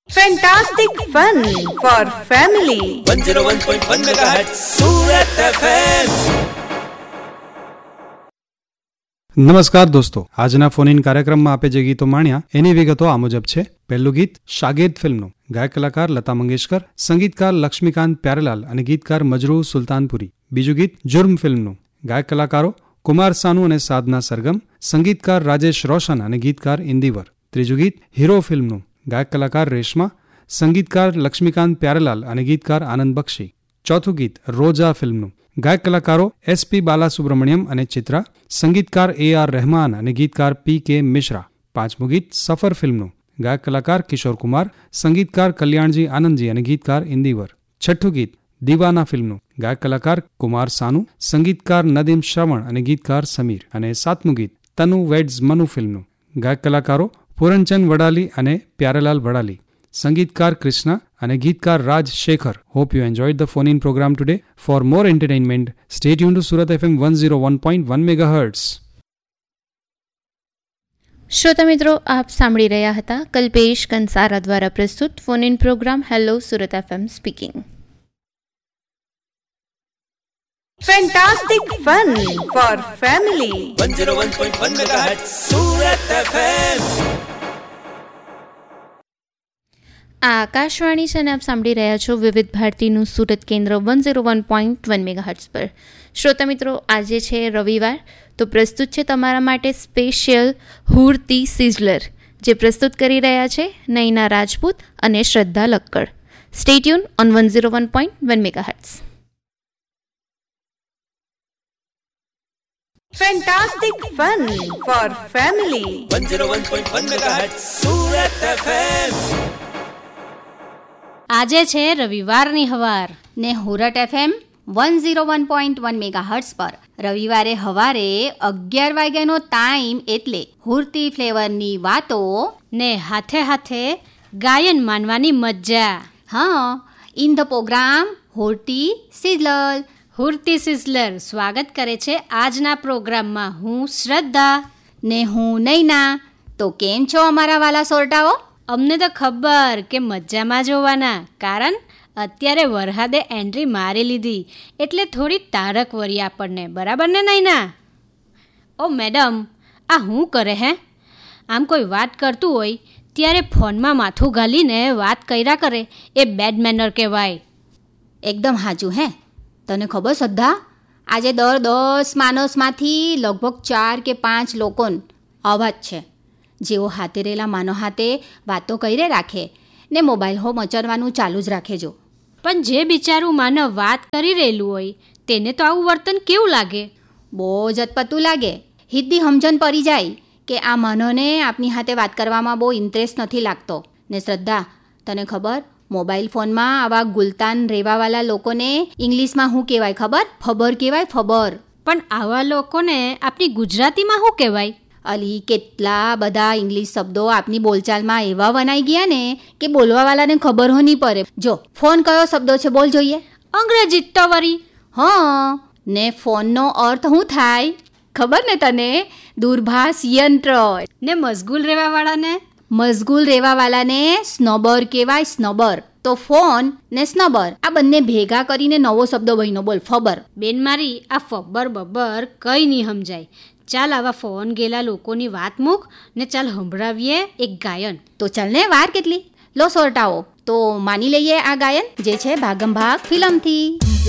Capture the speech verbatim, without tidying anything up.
Fantastic fun for family. one oh one point one megahertz Surat FM. નમસ્કાર દોસ્તો, આજના phone in કાર્યક્રમમાં આપે જે ગીતો માણ્યા એની વિગતો આ મુજબ છે. પહેલું ગીત શાગિર્દ ફિલ્મનું, ગાયક કલાકાર લતા મંગેશકર, સંગીતકાર લક્ષ્મીકાંત પ્યારેલાલ અને ગીતકાર મજરૂ સુલતાનપુરી. બીજું ગીત જુર્મ ફિલ્મનું, ગાયક કલાકારો કુમાર સાનુ અને સાધના સરગમ, સંગીતકાર રાજેશ રોશન અને ગીતકાર ઇન્દિવર. ત્રીજું ગીત હીરો ફિલ્મનું, ગાયક કલાકાર રેશમા, સંગીતકાર લક્ષ્મીકાંત પ્યારેલાલ અને ગીતકાર આનંદ બક્ષી. ચોથું ગીત રોજા ફિલ્મનું, ગાયક કલાકારો એસ પી બાલાસુબ્રમણ્યમ અને ચિત્રા, સંગીતકાર એ આર રહેમાન અને ગીતકાર પી કે મિશ્રા. પાંચમું ગીત સફર ફિલ્મનું, ગાયક કલાકાર કિશોર કુમાર, સંગીતકાર કલ્યાણજી આનંદજી અને ગીતકાર ઇન્દિવર. છઠ્ઠું ગીત દીવાના ફિલ્મનું, ગાયક કલાકાર કુમાર સાનુ, સંગીતકાર નદીમ શ્રવણ અને ગીતકાર સમીર. અને સાતમું ગીત તનુ વેડ્સ મનુ ફિલ્મનું, ગાયક કલાકારો પૂરનચંદ વડાલી અને પ્યારેલાલ વડાલી, સંગીતકાર કૃષ્ણા અને ગીતકાર રાજ Shekhar. Hope you enjoyed the phone in programme today. For more entertainment stay tuned two Surat FM one oh one point one megahertz. શ્રોતા મિત્રો, આપ સાંભળી રહ્યા હતા કલ્પેશ કંસારા દ્વારા પ્રસ્તુત phone in programme hello Surat FM speaking. Fantastic fun for family. one oh one point one megahertz Surat FM. આ આકાશવાણી છે અને આપ સાંભળી રહ્યા છો વિવિધ ભારતીનું સુરત કેન્દ્ર one zero one point one megahertz પર. શ્રોતા મિત્રો, આજે છે રવિવાર, તો પ્રસ્તુત છે તમારા માટે સ્પેશિયલ હુરતી સિઝલર, જે પ્રસ્તુત કરી રહ્યા છે નૈના રાજપૂત અને શ્રદ્ધા Lakkad. Stay tune on one zero one point one megahertz. Fantastic fun for family. one oh one point one megahertz Surat FM. આજે છે રવિવારની હવાર ને હુરટ FM one zero one point one megahertz પર રવિવારે હવારે અગિયાર વાગ્યાનો ટાઈમ એટલે હુરતી ફ્લેવરની વાતો ને હાથે હાથે ગાયન માનવાની મજા. હા, in the programme હુરતી sizzler. હુરતી sizzler સ્વાગત કરે છે આજના પ્રોગ્રામમાં. હું શ્રદ્ધા ને હું નૈના. તો કેમ છો અમારા વાલા સોરટાઓ? અમને તો ખબર કે મજામાં જોવાના, કારણ અત્યારે વરહાદે એન્ટ્રી મારી લીધી એટલે થોડી તારક વરી આપણને, બરાબર ને નૈના? ઓ મેડમ, આ હું કરે હે? આમ કોઈ વાત કરતું હોય ત્યારે ફોનમાં માથું ગાલીને વાત કર્યા કરે એ બેડ મેનર કહેવાય. એકદમ સાચું હે. તને ખબર શ્રદ્ધા, આજે દર દસ માણસમાંથી લગભગ ચાર કે પાંચ લોકોને અવાજ છે જેઓ હાથે રહેલા માનો હાથે વાતો કરી રાખે ને મોબાઈલ હો મચરવાનું ચાલુ જ રાખે. જો પણ જે બિચારું માનવ વાત કરી રહેલું હોય તેને તો આવું વર્તન કેવું લાગે? બહુ જ અતપતું લાગે. હિદ્દી સમજણ પડી જાય કે આ માનવને આપની હાથે વાત કરવામાં બહુ ઇન્ટરેસ્ટ નથી લાગતો. ને શ્રદ્ધા, તને ખબર, મોબાઈલ ફોનમાં આવા ગુલતાન રહેવાવાળા લોકોને ઇંગ્લિશમાં શું કહેવાય ખબર? ફબર કહેવાય, ફબર. પણ આવા લોકોને આપણી ગુજરાતીમાં શું કહેવાય? અલી, કેટલા બધા ઇંગ્લિશ શબ્દો આપની બોલચાલમાં એવા વનાઈ ગયા ને કે બોલવાવાળાને ખબર હો નહીં પડે. જો ફોન કયો શબ્દો છે બોલ જોઈએ? અંગ્રેજી તો વરી. હા, ને ફોનનો અર્થ શું થાય ખબર ને તને? દૂરભાષ યંત્ર. ને મશગુલ રહેવાવાળાને મશગુલ રહેવાવાળાને સ્નોબર કહેવાય, સ્નોબર. તો ફોન ને સ્નોબર આ બંને ભેગા કરીને નવો શબ્દ બન્યો. બોલ, ફબર. બેન મારી, આ ફબ્બર બબ્બર કંઈ નહીં સમજાય. ચાલ આવા ફોન ગયેલા લોકોની વાત મૂક ને ચાલ સંભળાવીએ એક ગાયન. તો ચાલ ને, વાર કેટલી? લો સોરટાઓ, તો માની લઈએ આ ગાયન જે છે ભાગમ ભાગ ફિલ્મથી.